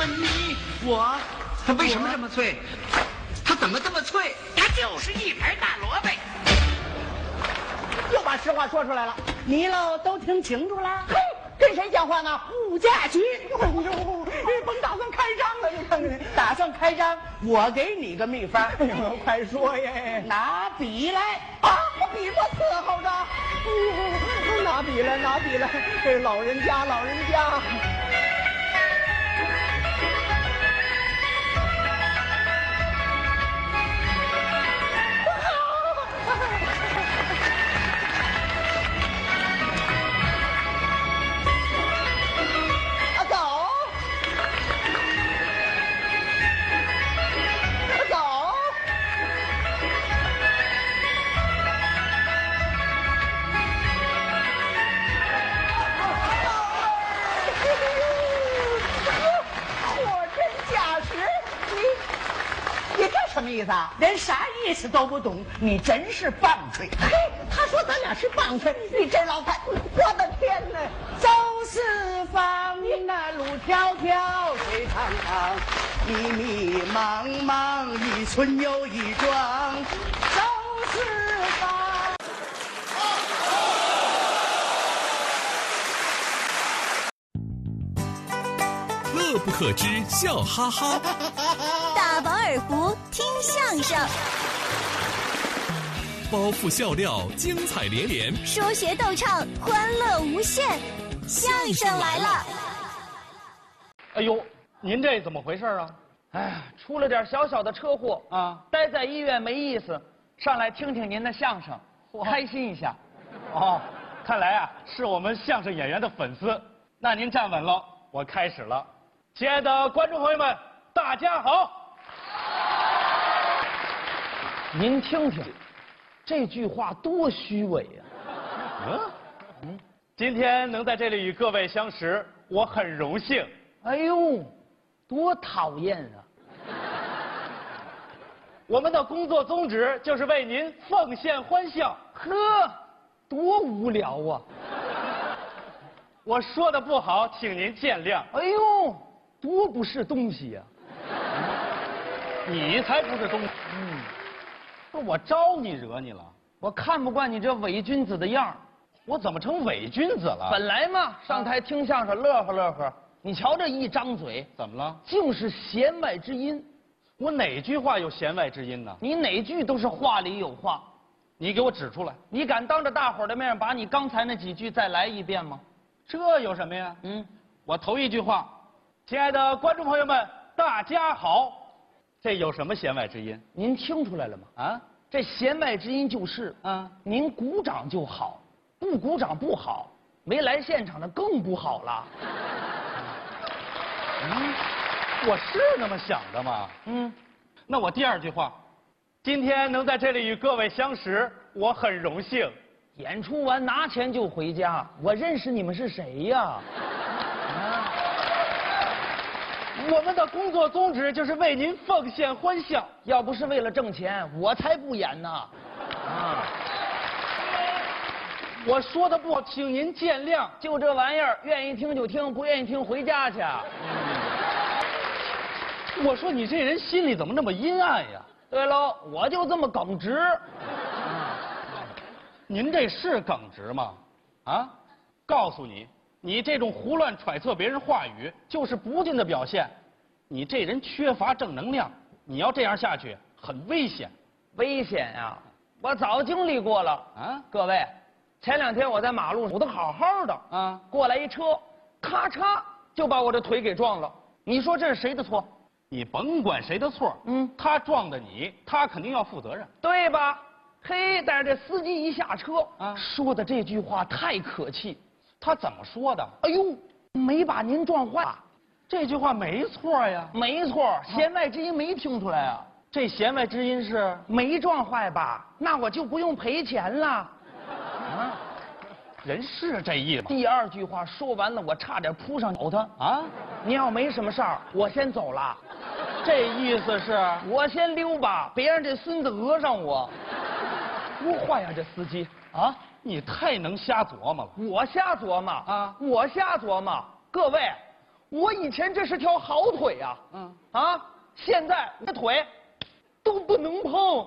你我， 它为什么这么脆？它怎么这么脆？ 它就是一盘大萝卜。 又把实话说出来了，你喽都听清楚了。嘿，跟谁讲话呢？物价局。哎呦，甭打算开张了，你看看，打算开张，我给你个秘方。哎呦，快说耶！拿笔来啊！我笔我伺候着。哎呦，拿笔来，拿笔来！这老人家，老人家。什么意思啊？连啥意思都不懂，你真是棒槌！嘿，他说咱俩是棒槌，你这老太，我的天哪！走四方，那路迢迢，水长长，迷迷茫茫，一村又一庄，走四方。 乐不可支，笑哈哈。 大饱耳福，听相声， 包袱笑料，精彩连连， 说学逗唱，欢乐无限。相声来了！ 哎呦，您这怎么回事啊？ 哎呀，出了点小小的车祸啊， 待在医院没意思，上来听听您的相声，开心一下。 哦，看来啊是我们相声演员的粉丝。那您站稳了，我开始了。亲爱的观众朋友们，大家好。 您听听，这句话多虚伪呀！ 今天能在这里与各位相识，我很荣幸。 哎呦，多讨厌啊！ 我们的工作宗旨就是为您奉献欢笑。 呵，多无聊啊！ 我说的不好，请您见谅。 哎呦，多不是东西呀！ 你才不是东西。不是我招你惹你了？ 我看不惯你这伪君子的样儿。 我怎么成伪君子了？ 本来嘛，上台听相声乐呵乐呵，你瞧这一张嘴， 怎么了？ 竟是弦外之音。 我哪句话有弦外之音呢？ 你哪句都是话里有话。 你给我指出来。 你敢当着大伙儿的面把你刚才那几句再来一遍吗？ 这有什么呀？我头一句话，亲爱的观众朋友们，大家好，这有什么弦外之音？ 您听出来了吗？ 啊， 这弦外之音就是，您鼓掌就好，不鼓掌不好，没来现场的更不好了。 我是那么想的吗？那我第二句话，今天能在这里与各位相识，我很荣幸。 演出完拿钱就回家，我认识你们是谁呀？ 我们的工作宗旨就是为您奉献欢笑。 要不是为了挣钱，我才不演呢。 我说的不好，请您见谅。 就这玩意儿，愿意听就听，不愿意听回家去。 我说你这人心里怎么那么阴暗呀？ 对喽，我就这么耿直。 您这是耿直吗？啊，告诉你，你这种胡乱揣测别人话语，就是不敬的表现。你这人缺乏正能量，你要这样下去，很危险。 危险呀！我早经历过了啊！各位，前2天我在马路走得好好的啊，过来一车，咔嚓就把我这腿给撞了。你说这是谁的错？ 你甭管谁的错，他撞的你，他肯定要负责任， 对吧？嘿，但是这司机一下车说的这句话太可气。 他怎么说的？ 哎呦，没把您撞坏。 这句话没错呀。 没错，弦外之音没听出来啊。 这弦外之音是没撞坏吧？那我就不用赔钱了。 人是这意思。 第二句话说完了，我差点扑上咬他啊！您要没什么事儿，我先走了。 这意思是我先溜吧，别让这孙子讹上我。多坏呀，这司机啊！ 你太能瞎琢磨了。 我瞎琢磨啊！我瞎琢磨。各位， 我以前这是条好腿呀，现在我的腿都不能碰。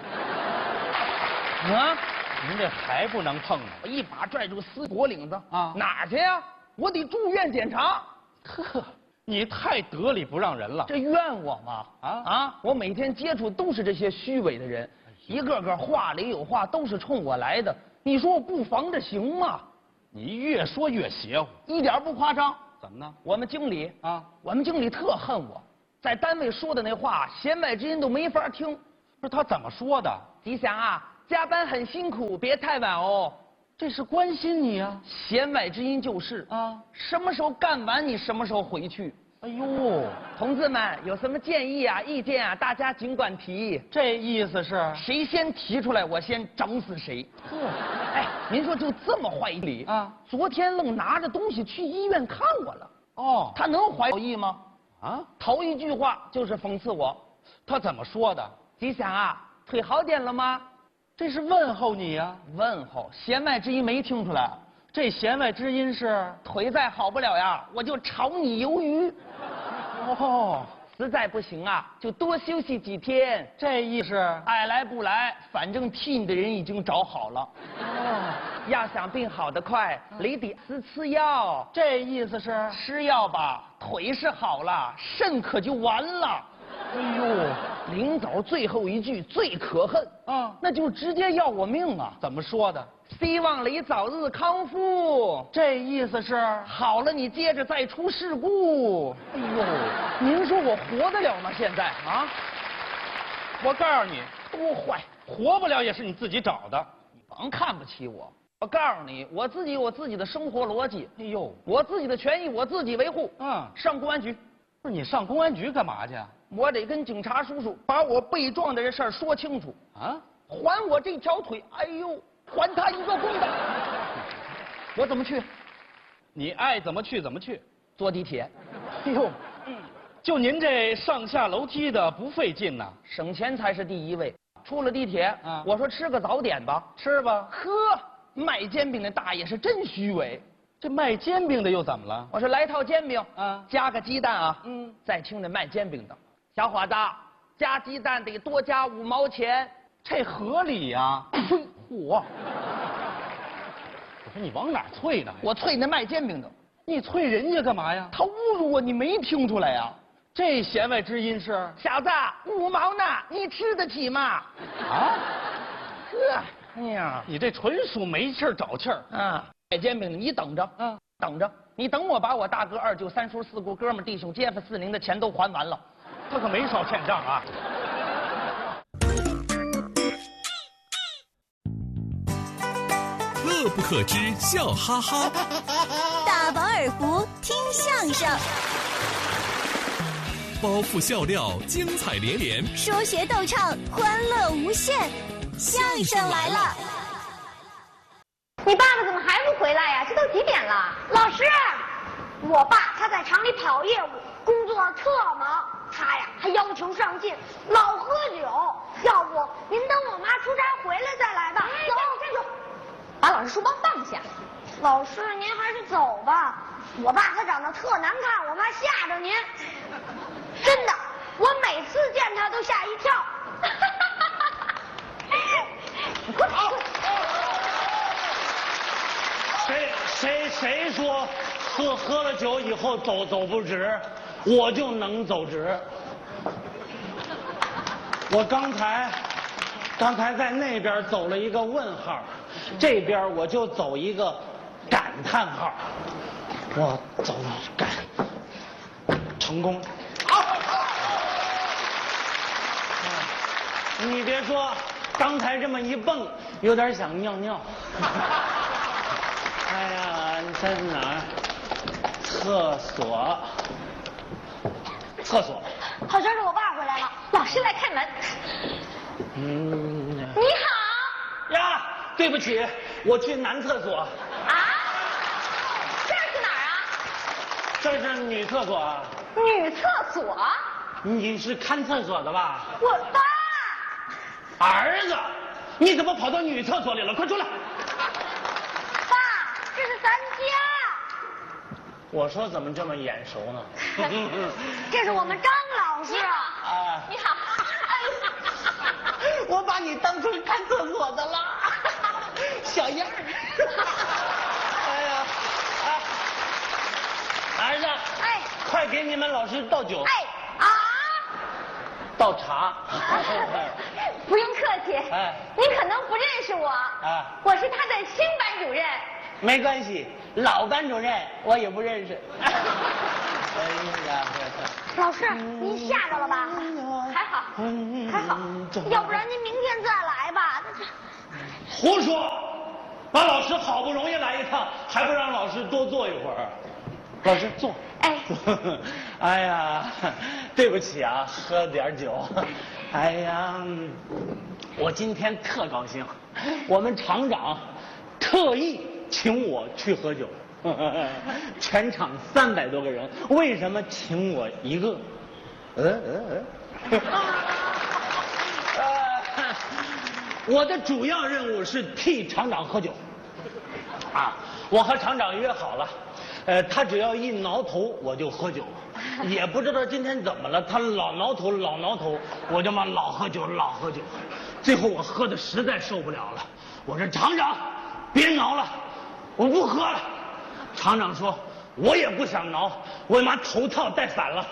啊， 您这还不能碰呢？ 我一把拽住丝脖领子啊，哪儿去呀？我得住院检查。 呵，你太得理不让人了。 这怨我吗？我每天接触都是这些虚伪的人，一个个话里有话，都是冲我来的。你说我不防着行吗？ 你越说越邪乎， 一点不夸张。 怎么呢？ 我们经理特恨我，在单位说的那话，弦外之音都没法听。 不是他怎么说的？ 吉祥啊，加班很辛苦，别太晚哦。 这是关心你啊。 弦外之音就是什么时候干完你什么时候回去。 哎呦， 同志们有什么建议啊、意见啊，大家尽管提。 这意思是谁先提出来，我先整死谁。哎，您说就这么坏理啊？昨天愣拿着东西去医院看我了。哦，他能怀好意吗？头一句话就是讽刺我。 他怎么说的？ 吉祥啊，腿好点了吗？ 这是问候你呀。 问候，弦外之音没听出来。 这弦外之音是腿再好不了呀，我就炒你鱿鱼。 哦， 实在不行啊，就多休息几天。 这意思爱来不来，反正替你的人已经找好了。要想病好得快，你得吃药。 这意思是吃药吧，腿是好了，肾可就完了。哎呦，临走最后一句最可恨那就直接要我命啊！ 怎么说的？ 希望你早日康复。 这意思是好了，你接着再出事故。哎呦，您说我活得了吗？现在啊？ 我告诉你， 多坏， 活不了也是你自己找的。 你甭看不起我。我告诉你，我自己有自己的生活逻辑。 哎呦， 我自己的权益我自己维护。上公安局。 不是你上公安局干嘛去？ 我得跟警察叔叔把我被撞的这事儿说清楚还我这条腿，哎呦，还他一个公道。我怎么去？ 你爱怎么去怎么去。 坐地铁。 哎呦，就您这上下楼梯的不费劲呐， 省钱才是第一位。出了地铁我说吃个早点吧， 吃吧。 呵，卖煎饼的大爷是真虚伪。 这卖煎饼的又怎么了？ 我说来套煎饼加个鸡蛋啊。再听那卖煎饼的，小伙子，加鸡蛋得多加5毛钱， 这合理呀。 嚯！我说你往哪啐呢？ 我啐那卖煎饼的。 你啐人家干嘛呀？ 他侮辱我，你没听出来呀？ 这弦外之音是小子，5毛呢，你吃得起吗？呵，哎呀， 你这纯属没气儿找气儿卖煎饼的，你等着，等着，你等我把我大哥、二舅、三叔、四姑、哥们、弟兄、街坊、四邻的钱都还完了， 他可没少欠账啊。 乐不可支，笑哈哈。 大饱耳福，听相声。 包袱笑料，精彩连连。 说学逗唱，欢乐无限。相声来了。 你爸爸怎么还不回来呀？这都几点了？老师，我爸他在厂里跑业务，工作特忙，他呀还要求上进，老喝酒。要不您等我妈出差回来再来吧。走，站住！把老师书包放下。老师，您还是走吧。我爸他长得特难看，我怕吓着您。真的，我每次见他都吓一跳。你快跑！ 谁说喝了酒以后走不直，我就能走直。我刚才在那边走了一个问号，这边我就走一个感叹号。我走感成功。好，你别说，刚才这么一蹦，有点想尿尿。哎呀，你在哪儿？厕所。 好像是我爸回来了，老师来开门。你好。 呀，对不起，我去男厕所。 这是哪儿啊？ 这是女厕所啊。 女厕所？ 你是看厕所的吧？ 我爸。 儿子，你怎么跑到女厕所里了？快出来！ 爸，这是咱家。 我说怎么这么眼熟呢？ 这是我们张老师。 啊， 你好。 我把你当成看厕所的了，小样儿。 哎呀，儿子， 哎， 快给你们老师倒酒。 哎啊， 倒茶。 不用客气。 哎， 您可能不认识我。 啊， 我是他的新班主任。 没关系，老班主任我也不认识。哎呀， 老师，您吓着了吧？还好，还好，要不然您明天再来吧。 胡说！把老师好不容易来一趟，还不让老师多坐一会儿？老师坐。 哎， 哎呀，对不起啊，喝点酒。哎呀，我今天特高兴，我们厂长特意请我去喝酒。全场300多个人，为什么请我一个？我的主要任务是替厂长喝酒。啊，我和厂长约好了，他只要一挠头我就喝酒，也不知道今天怎么了，他老挠头，我就嘛老喝酒。最后我喝的实在受不了了，我说厂长，别挠了，我不喝了。厂长说，我也不想挠，我把头套戴反了。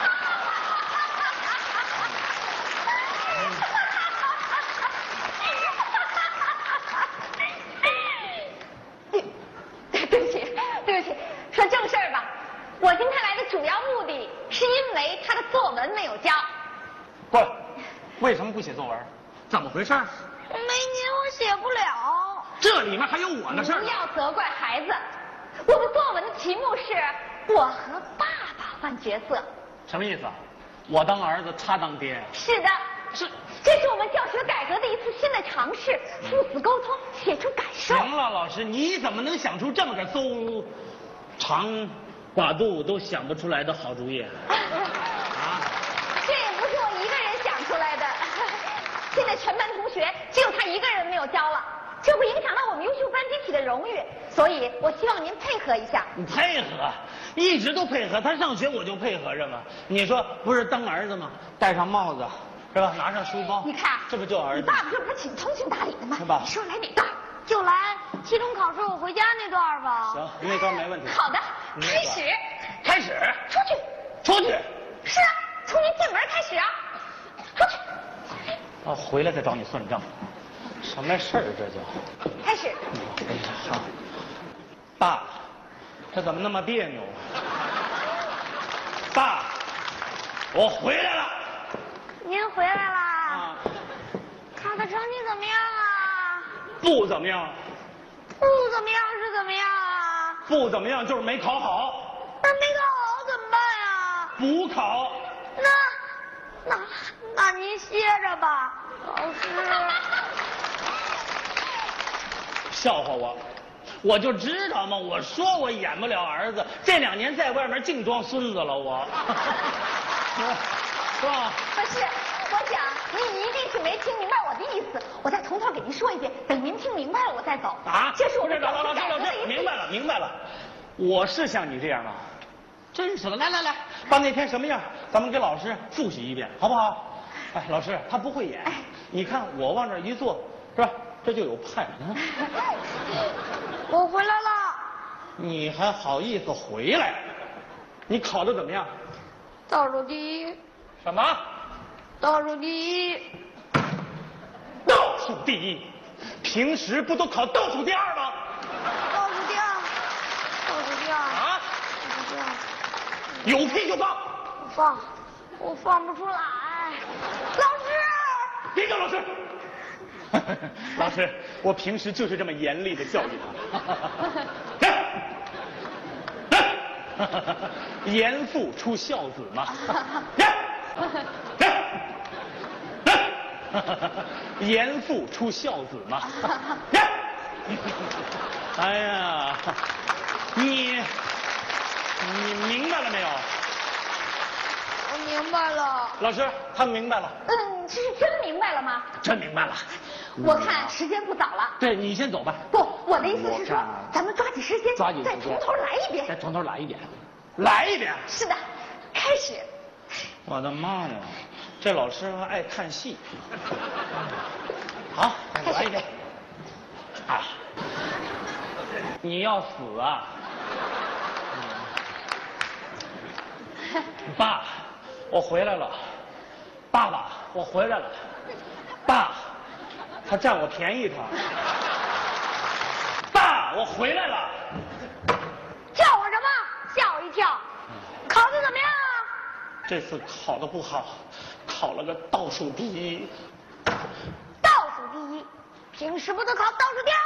对不起，说正事儿吧。我今天来的主要目的是因为他的作文没有交。 不，为什么不写作文？怎么回事？ 没您我写不了。 这里面还有我的事儿。 不要责怪孩子。我的作文的题目是我和爸爸换角色。 什么意思啊？我当儿子，他当爹。 是的，这是我们教学改革的一次新的尝试，父子沟通，写出感受。 行了，老师，你怎么能想出这么个邹长寡肚都想不出来的好主意？ 这也不是我一个人想出来的，现在全班同学只有他一个人没有交了，这会影响到我们优秀班集体的荣誉，所以我希望您配合一下。 你配合，一直都配合，他上学我就配合着嘛。你说不是当儿子吗？戴上帽子是吧？拿上书包， 你看， 这不就儿子？ 你爸爸这不是挺通情达理的吗？ 是吧？ 你说来哪段？就来期中考试我回家那段吧。 行，那段没问题。 好的，开始。 开始。出去。 是啊，从您进门开始啊。出去。 啊，回来再找你算账。什么事儿这就？ 开始。 好。爸，这怎么那么别扭？爸，我回来了。 您回来啦？啊。考的成绩怎么样啊？ 不怎么样。 不怎么样是怎么样啊？ 不怎么样就是没考好。 那没考好怎么办呀？ 补考。 那您歇着吧，老师。 笑话我，我就知道嘛！我说我演不了儿子，这2年在外面净装孙子了，我。是吧？ 不是，我想您一定是没听明白我的意思，我再从头给您说一遍，等您听明白了我再走。 啊？ 这是我们老师，明白了。我是像你这样吗？真是的，来，把那天什么样，咱们给老师复习一遍，好不好？哎，老师他不会演，你看我往这一坐，是吧？这就有派。 我回来了。 你还好意思回来？你考得怎么样？ 倒数第一。 什么？ 倒数第一。 倒数第一？平时不都考倒数第2吗？ 倒数第2。 啊？有屁就放。 我放不出来。老师。 别叫老师。老师，我平时就是这么严厉的教育他。严父出孝子嘛。严父出孝子嘛。哎呀，你明白了没有？ 我明白了。 老师，他明白了。 这是真明白了吗？ 真明白了。 我看时间不早了。 对，你先走吧。 不，我的意思是说，咱们抓紧时间， 抓紧时间， 再从头来一遍。 再从头来一遍，来一遍。 是的，开始。 我的妈呀，这老师还爱看戏。好，来一遍。啊，你要死啊！爸，我回来了。爸爸，我回来了。爸，他占我便宜他。爸，我回来了。 叫我什么？吓我一跳。考得怎么样啊？ 这次考得不好，考了个倒数第一。 倒数第一，平时不都考倒数第二